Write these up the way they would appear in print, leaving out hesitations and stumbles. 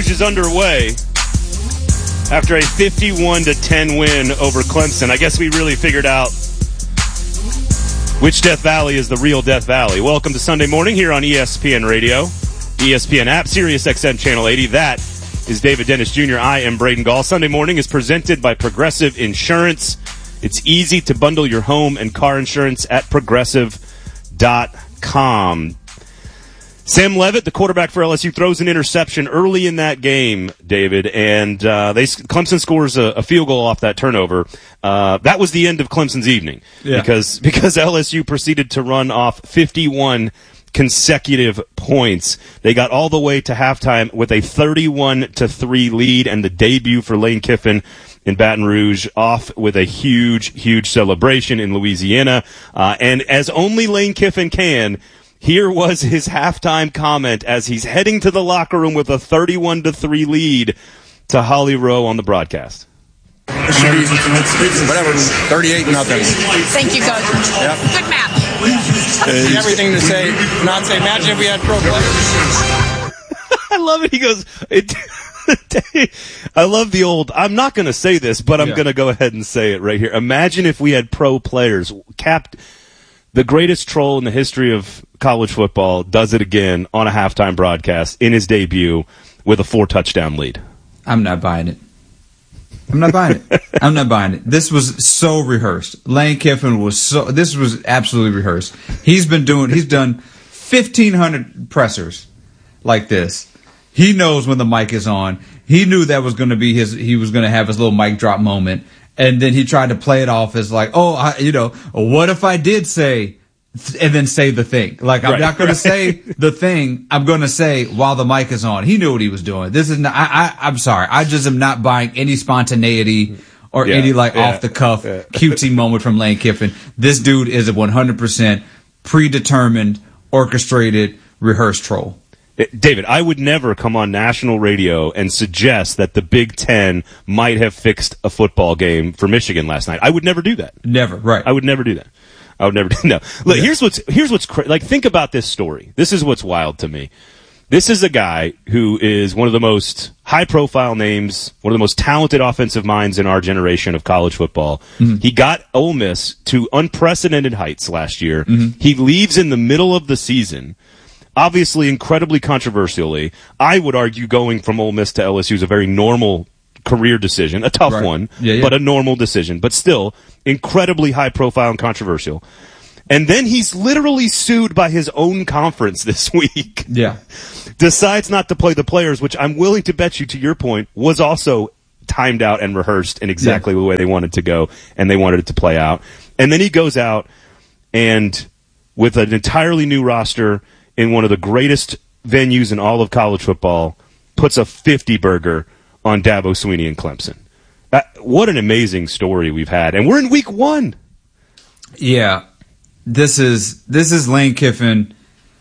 Rouge is underway after a 51-10 win over Clemson. I guess we really figured out which Death Valley is the real Death Valley. Welcome to Sunday morning here on ESPN Radio, ESPN app, Sirius XM Channel 80. That is David Dennis Jr. I am Braden Gall. Sunday morning is presented by Progressive Insurance. It's easy to bundle your home and car insurance at Progressive.com. Sam Levitt, the quarterback for LSU, throws an interception early in that game, David, and Clemson scores a field goal off that turnover. That was the end of Clemson's evening because LSU proceeded to run off 51 consecutive points. They got all the way to halftime with a 31-3 lead, and the debut for Lane Kiffin in Baton Rouge off with a huge celebration in Louisiana. And as only Lane Kiffin can, here was his halftime comment as he's heading to the locker room with a 31-3 lead to Holly Rowe on the broadcast. It should be, whatever, 38-0. Thank you, Coach. Yep. Good match. Everything to say, not say, imagine if we had pro players. I love it. He goes, I love the old, I'm not going to say this, but I'm going to go ahead and say it right here. Imagine if we had pro players. The greatest troll in the history of college football does it again on a halftime broadcast in his debut with a 4-touchdown lead. I'm not buying it. I'm not buying it. This was so rehearsed. Lane Kiffin this was absolutely rehearsed. He's done 1,500 pressers like this. He knows when the mic is on. He knew that was going to be he was going to have his little mic drop moment. And then he tried to play it off as like, what if I did say, and then say the thing? Like, I'm not going to say the thing. I'm going to say while the mic is on. He knew what he was doing. This is not, I'm sorry. I just am not buying any spontaneity or any off the cuff cutesy moment from Lane Kiffin. This dude is a 100% predetermined, orchestrated, rehearsed troll. David, I would never come on national radio and suggest that the Big Ten might have fixed a football game for Michigan last night. I would never do that. Never, right. I would never do that. No. Look, here's what's like, think about this story. This is what's wild to me. This is a guy who is one of the most high-profile names, one of the most talented offensive minds in our generation of college football. Mm-hmm. He got Ole Miss to unprecedented heights last year. Mm-hmm. He leaves in the middle of the season. Obviously, incredibly controversially, I would argue going from Ole Miss to LSU is a very normal career decision, a tough one, but a normal decision. But still, incredibly high-profile and controversial. And then he's literally sued by his own conference this week. Yeah. Decides not to play the players, which I'm willing to bet you, to your point, was also timed out and rehearsed in exactly the way they wanted to go, and they wanted it to play out. And then he goes out and, with an entirely new roster, in one of the greatest venues in all of college football, puts a 50-burger on Dabo Swinney and Clemson. What an amazing story we've had. And we're in week 1. Yeah. This is Lane Kiffin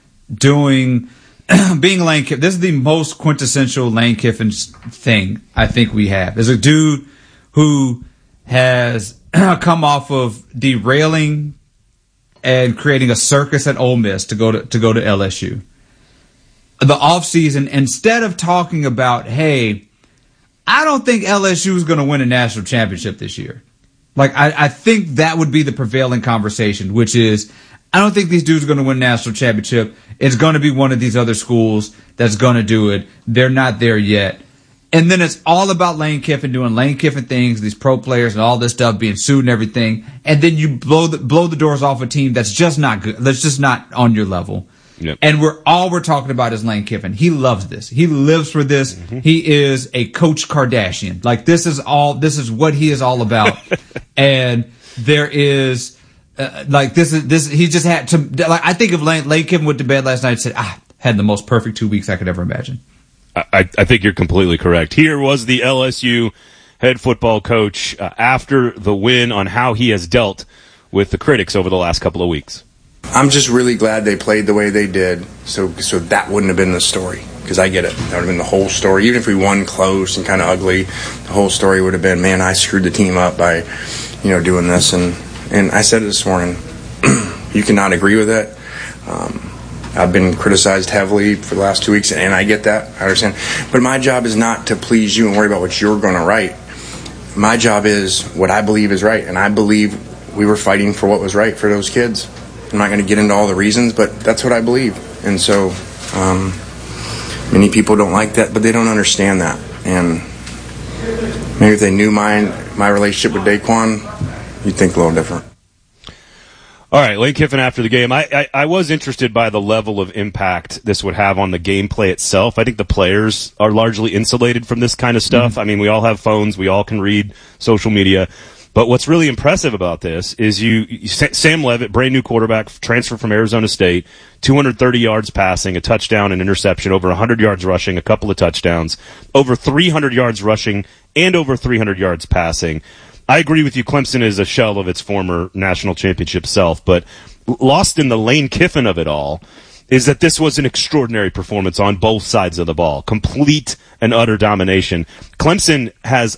being Lane Kiffin. This is the most quintessential Lane Kiffin thing I think we have. There's a dude who has come off of derailing and creating a circus at Ole Miss to go to LSU. The offseason, instead of talking about, hey, I don't think LSU is going to win a national championship this year. Like, I think that would be the prevailing conversation, which is, I don't think these dudes are going to win a national championship. It's going to be one of these other schools that's going to do it. They're not there yet. And then it's all about Lane Kiffin doing Lane Kiffin things, these pro players and all this stuff being sued and everything. And then you blow the doors off a team that's just not good. That's just not on your level. Yep. And we're talking about is Lane Kiffin. He loves this. He lives for this. Mm-hmm. He is a Coach Kardashian. Like, this is what he is all about. And there is, he just had to, like, I think if Lane Kiffin went to bed last night and said, had the most perfect 2 weeks I could ever imagine. I think you're completely correct. Here was the LSU head football coach after the win on how he has dealt with the critics over the last couple of weeks. I'm just really glad they played the way they did, so that wouldn't have been the story, because I get it. That would have been the whole story. Even if we won close and kind of ugly, the whole story would have been, man, I screwed the team up by, doing this. And I said it this morning, you cannot agree with it. I've been criticized heavily for the last 2 weeks, and I get that. I understand. But my job is not to please you and worry about what you're going to write. My job is what I believe is right, and I believe we were fighting for what was right for those kids. I'm not going to get into all the reasons, but that's what I believe. And so many people don't like that, but they don't understand that. And maybe if they knew my relationship with Daquan, you'd think a little different. All right, Lane Kiffin after the game. I was interested by the level of impact this would have on the gameplay itself. I think the players are largely insulated from this kind of stuff. I mean, we all have phones. We all can read social media. But what's really impressive about this is Sam Leavitt, brand new quarterback, transfer from Arizona State, 230 yards passing, a touchdown, an interception, over 100 yards rushing, a couple of touchdowns, over 300 yards rushing, and over 300 yards passing. I agree with you. Clemson is a shell of its former national championship self, but lost in the Lane Kiffin of it all is that this was an extraordinary performance on both sides of the ball. Complete and utter domination. Clemson has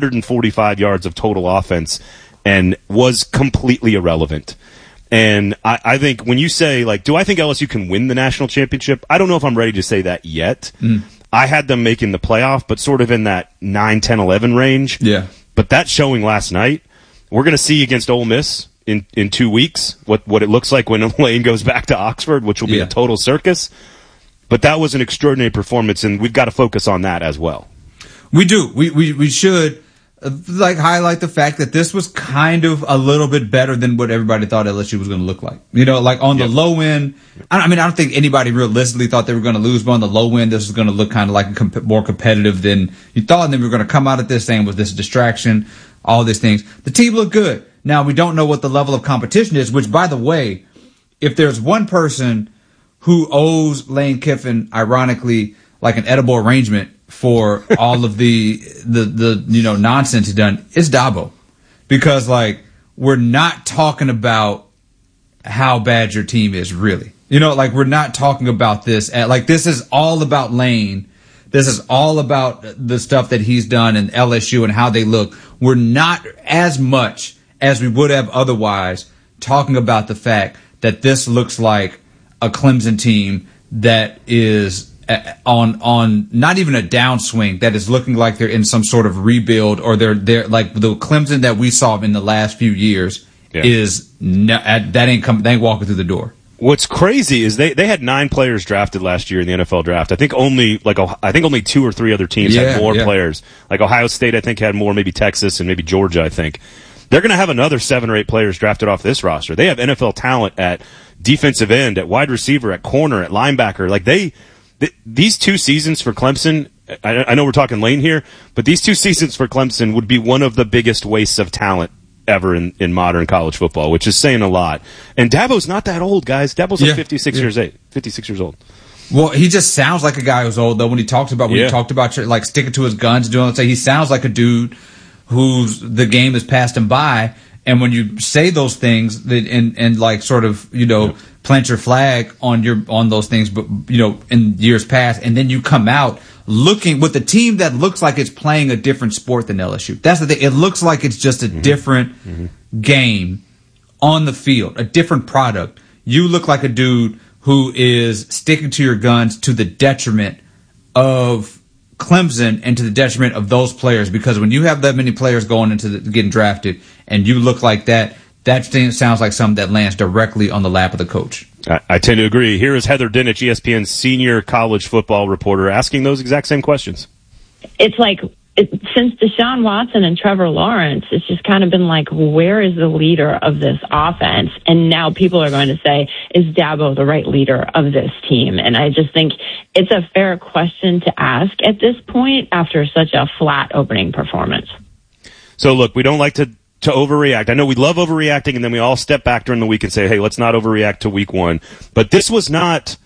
145 yards of total offense and was completely irrelevant. And I think when you say, like, do I think LSU can win the national championship? I don't know if I'm ready to say that yet. I had them making the playoff, but sort of in that 9, 10, 11 range. Yeah. But that showing last night, we're going to see against Ole Miss in 2 weeks what it looks like when Lane goes back to Oxford, which will be a total circus. But that was an extraordinary performance, and we've got to focus on that as well. We do. We should highlight the fact that this was kind of a little bit better than what everybody thought LSU was going to look like. On the low end, I don't think anybody realistically thought they were going to lose, but on the low end, this was going to look kind of like more competitive than you thought, and then we were going to come out at this saying was this a distraction, all these things. The team looked good. Now, we don't know what the level of competition is, which, by the way, if there's one person who owes Lane Kiffin, ironically, like an edible arrangement for all of the nonsense he's done, it's Dabo. Because, we're not talking about how bad your team is, really. We're not talking about this. This is all about Lane. This is all about the stuff that he's done in LSU and how they look. We're not as much as we would have otherwise talking about the fact that this looks like a Clemson team that is on not even a downswing, that is looking like they're in some sort of rebuild, or they're like the Clemson that we saw in the last few years is that ain't walking through the door. What's crazy is they had 9 players drafted last year in the NFL draft. I think only 2 or 3 other teams had more players. Like Ohio State, I think, had more, maybe Texas and maybe Georgia, I think. They're going to have another 7 or 8 players drafted off this roster. They have NFL talent at defensive end, at wide receiver, at corner, at linebacker. These 2 seasons for Clemson, I know we're talking Lane here, but these 2 seasons for Clemson would be one of the biggest wastes of talent ever in modern college football, which is saying a lot. And Dabo's not that old, guys. Dabo's 56 years old. Well, he just sounds like a guy who's old, though, when he talks about sticking to his guns, he sounds like a dude who's the game has passed him by. And when you say those things and plant your flag on those things, but in years past, and then you come out looking with a team that looks like it's playing a different sport than LSU. That's the thing. It looks like it's just a different game on the field, a different product. You look like a dude who is sticking to your guns to the detriment of Clemson and to the detriment of those players, because when you have that many players going into getting drafted and you look like that sounds like something that lands directly on the lap of the coach. I tend to agree. Here is Heather Dinich, ESPN's senior college football reporter, asking those exact same questions. It's since Deshaun Watson and Trevor Lawrence, it's just kind of been like, where is the leader of this offense? And now people are going to say, is Dabo the right leader of this team? And I just think it's a fair question to ask at this point after such a flat opening performance. So, look, we don't like to overreact. I know we love overreacting, and then we all step back during the week and say, hey, let's not overreact to week 1. But this was not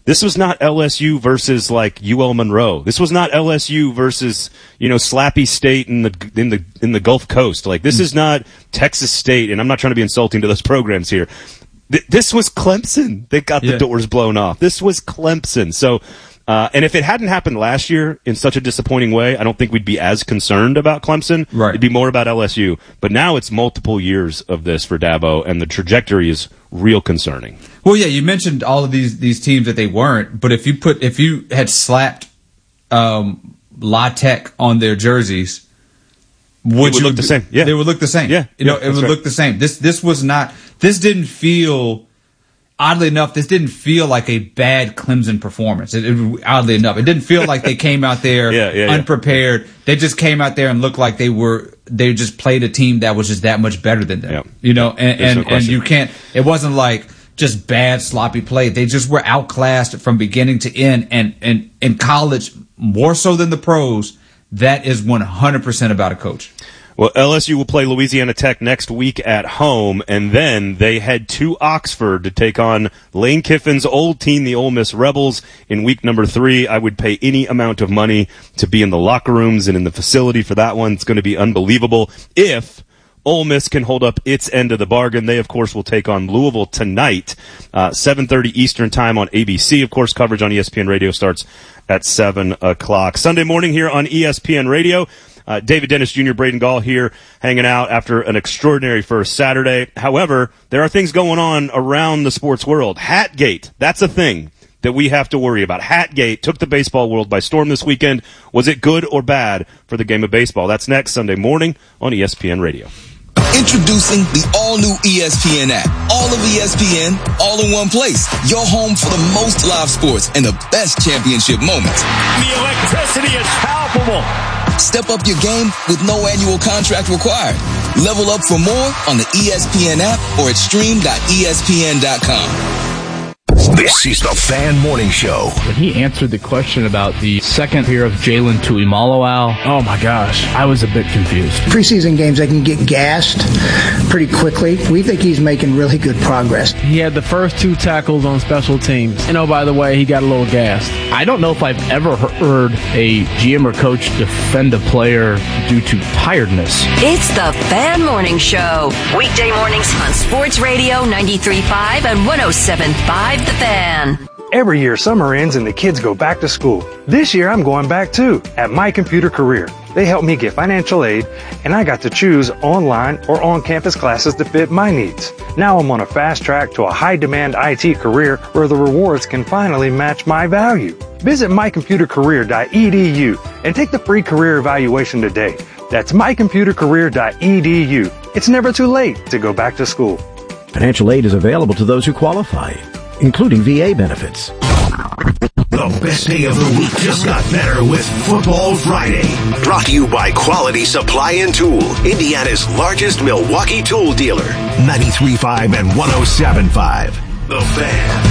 LSU versus UL Monroe. This was not LSU versus Slappy State in the Gulf Coast. This is not Texas State, and I'm not trying to be insulting to those programs here. This was Clemson that got the doors blown off. This was Clemson. So And if it hadn't happened last year in such a disappointing way, I don't think we'd be as concerned about Clemson. Right. It'd be more about LSU. But now it's multiple years of this for Dabo, and the trajectory is real concerning. Well, yeah, you mentioned all of these teams that they weren't, but if you had slapped La Tech on their jerseys, it would look the same. Yeah, they would look the same. Yeah, it would look the same. This didn't feel. Oddly enough, this didn't feel like a bad Clemson performance. Oddly enough, it didn't feel like they came out there unprepared. They just came out there and looked like they just played a team that was just that much better than them. Yeah. And you can't. It wasn't like just bad sloppy play. They just were outclassed from beginning to end. And in college, more so than the pros, that is 100% about a coach. Well, LSU will play Louisiana Tech next week at home, and then they head to Oxford to take on Lane Kiffin's old team, the Ole Miss Rebels, in week number 3. I would pay any amount of money to be in the locker rooms and in the facility for that one. It's going to be unbelievable if Ole Miss can hold up its end of the bargain. They, of course, will take on Louisville tonight, 7:30 Eastern Time on ABC. Of course, coverage on ESPN Radio starts at 7 o'clock. Sunday morning here on ESPN Radio. David Dennis Jr., Braden Gall here hanging out after an extraordinary first Saturday. However, there are things going on around the sports world. Hatgate, that's a thing that we have to worry about. Hatgate took the baseball world by storm this weekend. Was it good or bad for the game of baseball? That's next Sunday morning on ESPN Radio. Introducing the all-new ESPN app. All of ESPN, all in one place. Your home for the most live sports and the best championship moments. The electricity is palpable. Step up your game with no annual contract required. Level up for more on the ESPN app or at stream.espn.com. This is the Fan Morning Show. When he answered the question about the second year of Jalen Tuimoloau, oh my gosh, I was a bit confused. Preseason games, they can get gassed pretty quickly. We think he's making really good progress. He had the first 2 tackles on special teams. And oh, by the way, he got a little gassed. I don't know if I've ever heard a GM or coach defend a player due to tiredness. It's the Fan Morning Show. Weekday mornings on Sports Radio 93.5 and 107.5 The Fan. Every year summer ends and the kids go back to school. This year I'm going back too at My Computer Career. They helped me get financial aid and I got to choose online or on-campus classes to fit my needs. Now I'm on a fast track to a high-demand IT career where the rewards can finally match my value. Visit mycomputercareer.edu and take the free career evaluation today. That's mycomputercareer.edu. It's never too late to go back to school. Financial aid is available to those who qualify, including VA benefits. The best day of the week just got better with Football Friday. Brought to you by Quality Supply and Tool, Indiana's largest Milwaukee tool dealer. 93.5 and 107.5. The Fan.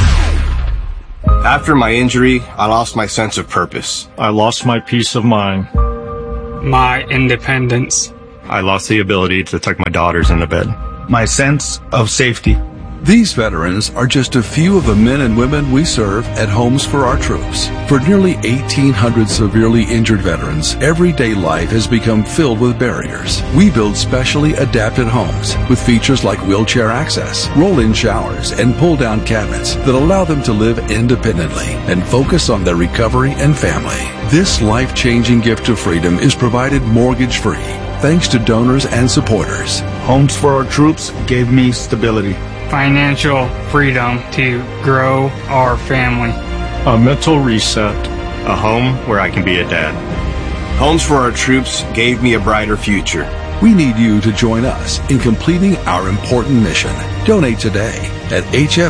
After my injury, I lost my sense of purpose. I lost my peace of mind. My independence. I lost the ability to tuck my daughters into bed. My sense of safety. These veterans are just a few of the men and women we serve at Homes for Our Troops. For nearly 1,800 severely injured veterans, everyday life has become filled with barriers. We build specially adapted homes with features like wheelchair access, roll-in showers, and pull-down cabinets that allow them to live independently and focus on their recovery and family. This life-changing gift of freedom is provided mortgage-free, thanks to donors and supporters. Homes for Our Troops gave me stability. Financial freedom to grow our family. A mental reset. A home where I can be a dad. Homes for Our Troops gave me a brighter future. We need you to join us in completing our important mission. Donate today at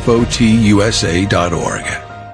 hfotusa.org.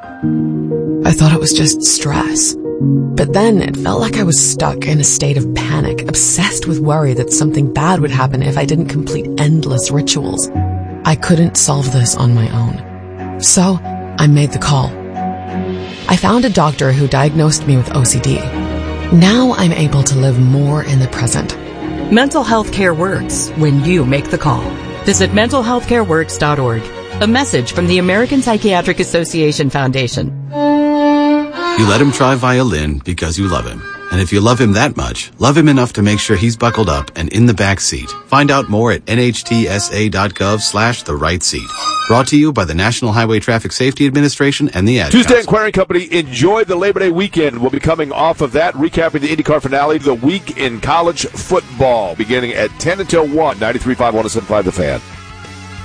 I thought it was just stress. But then it felt like I was stuck in a state of panic, obsessed with worry that something bad would happen if I didn't complete endless rituals. I couldn't solve this on my own. So I made the call. I found a doctor who diagnosed me with OCD. Now I'm able to live more in the present. Mental health care works when you make the call. Visit mentalhealthcareworks.org. A message from the American Psychiatric Association Foundation. You let him try violin because you love him. And if you love him that much, love him enough to make sure he's buckled up and in the back seat. Find out more at nhtsa.gov/the right seat. Brought to you by the National Highway Traffic Safety Administration and the Ad Tuesday Council. Aquarium Company, enjoy the Labor Day weekend. We'll be coming off of that, recapping the IndyCar finale, the week in college football, beginning at 10 until 1, 93.5, 107.5 The Fan.